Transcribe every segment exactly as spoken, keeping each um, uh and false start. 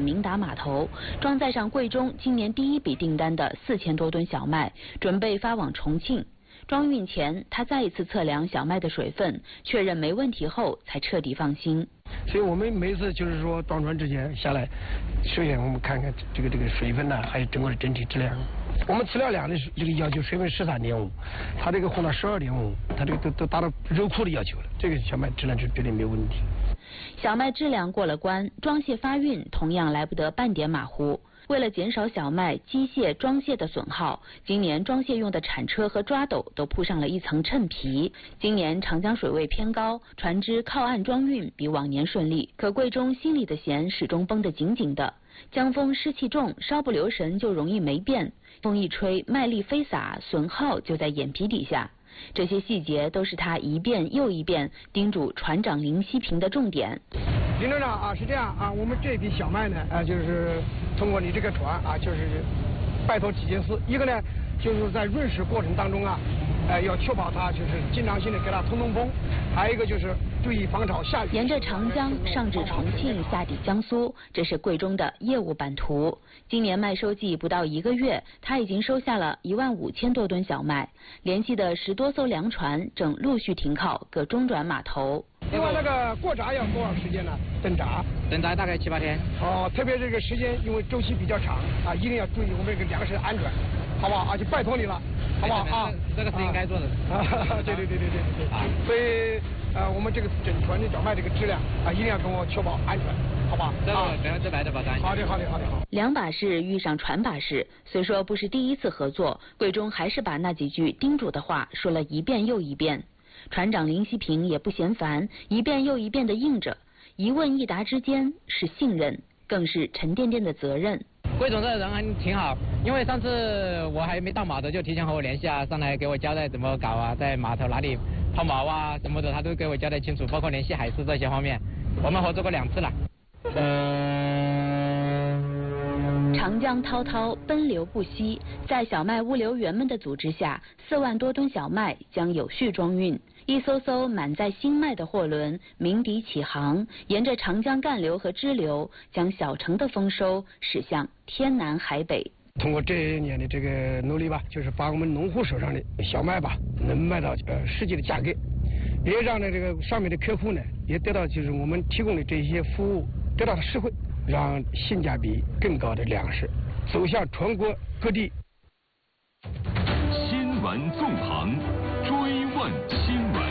宁达码头，装载上贵中今年第一笔订单的四千多吨小麦，准备发往重庆。装运前，他再一次测量小麦的水分，确认没问题后，才彻底放心。 所以我们每次就是说装船之前下来，首先我们看看这个这个水分呢，还有整个的整体质量。我们饲料量的这个要求水分十三点五，它这个烘到十二点五，它这个都都达到肉库的要求了。这个小麦质量是绝对没有问题。 小麦质量过了关，装卸发运同样来不得半点马虎。为了减少小麦机械装卸的损耗，今年装卸用的铲车和抓斗都铺上了一层衬皮。今年长江水位偏高，船只靠岸装运比往年顺利，可贵中心里的弦始终绷得紧紧的。江风湿气重，稍不留神就容易没变。风一吹，麦粒飞洒，损耗就在眼皮底下。这些细节都是他一遍又一遍叮嘱船长林希平的重点。 林船长啊，是这样啊，我们这批小麦呢，啊，就是通过你这个船啊，就是拜托几件事，一个呢，就是在润湿过程当中啊，呃，要确保它就是经常性的给它通通风，还有一个就是注意防潮下雨。 沿着长江上至重庆，下抵江苏，这是贵中的业务版图。今年麦收季不到一个月，他已经收下了一万五千多吨小麦，联系的十多艘粮船正陆续停靠各中转码头。 另外那个过闸要多少时间呢？等闸？ 等闸大概七八天。 哦，特别这个时间，因为周期比较长啊，一定要注意我们这个粮食安全，好不好啊？就拜托你了，好不好啊？ 这个是应该做的。 啊，对对对对对对。啊，所以呃，我们这个整船的小麦这个质量啊，一定要跟我确保安全，好吧？ 这个百分之百的保障。 好的好的好的好。 两把事遇上船把事，虽说不是第一次合作，贵中还是把那几句叮嘱的话说了一遍又一遍。船长林希平也不嫌烦，一遍又一遍地应着。一问一答之间是信任，更是沉甸甸的责任。 贵总这个人还挺好，因为上次我还没到码头就提前和我联系啊，上来给我交代怎么搞啊，在码头哪里抛锚啊什么的，他都给我交代清楚，包括联系海事这些方面，我们合作过两次了。 长江滔滔，奔流不息，在小麦物流员们的组织下，四万多吨小麦将有序装运。一艘艘满载新麦的货轮鸣笛起航，沿着长江干流和支流，将小城的丰收驶向天南海北。 通过这一年的这个努力吧，就是把我们农户手上的小麦吧，能卖到呃实际的价格，也让呢这个上面的客户呢，也得到就是我们提供的这些服务得到的实惠，让性价比更高的粮食走向全国各地。 新闻纵横，追问新闻。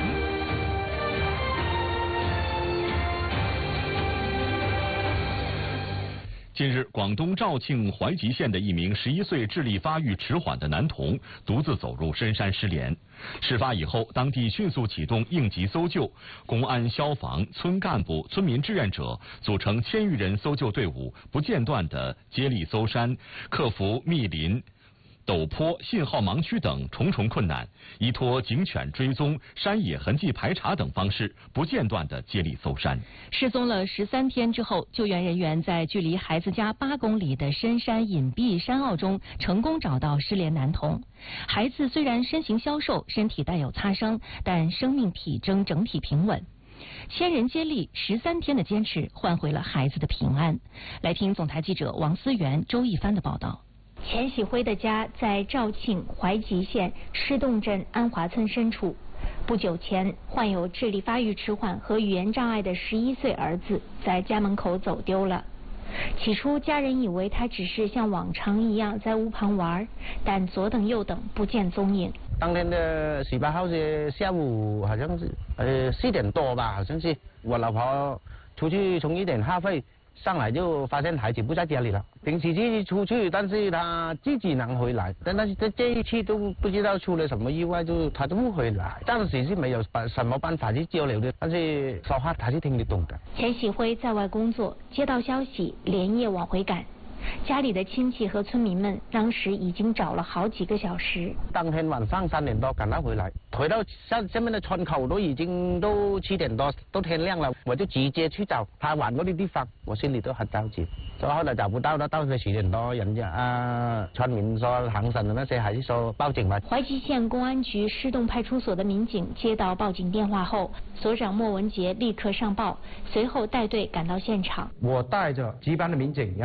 近日，广东肇庆怀集县的一名十一岁智力发育迟缓的男童独自走入深山失联。事发以后，当地迅速启动应急搜救，公安、消防、村干部、村民志愿者组成千余人搜救队伍，不间断地接力搜山，克服密林、陡坡、信号盲区等重重困难，依托警犬追踪、山野痕迹排查等方式，不间断地接力搜山。 失踪了十三天之后，救援人员在距离孩子家八公里的深山隐蔽山坳中成功找到失联男童。孩子虽然身形消瘦，身体带有擦伤，但生命体征整体平稳。千人接力，十三天的坚持，换回了孩子的平安。来听总台记者王思源、周一帆的报道。 钱喜辉的家在肇庆怀集县施洞镇安华村深处。不久前，患有智力发育迟缓和语言障碍的十一岁儿子在家门口走丢了。起初，家人以为他只是像往常一样在屋旁玩，但左等右等不见踪影。 当天的十八号的下午，好像是呃四点多吧，好像是我老婆出去充一点话费。上来就发现孩子不在家里了，平时去出去，但是他自己能回来，但但是这这一次都不知道出了什么意外，就他都不回来，暂时是没有办什么办法去交流的，但是说话他是听得懂的。 钱喜辉在外工作，接到消息连夜往回赶。家里的亲戚和村民们当时已经找了好几个小时。 当天晚上三点多赶他回来，回到下下面的村口都已经都七点多，都天亮了，我就直接去找他玩过的地方，我心里都很着急。所以后来找不到了，到了十点多，人家啊村民说航神的那些还是说报警吧。 怀集县公安局施洞派出所的民警接到报警电话后，所长莫文杰立刻上报，随后带队赶到现场。 我带着值班的民警。